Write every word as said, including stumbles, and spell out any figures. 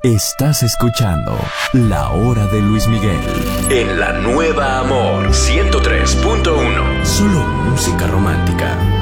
Estás escuchando La Hora de Luis Miguel en la Nueva Amor ciento tres punto uno. Solo música romántica.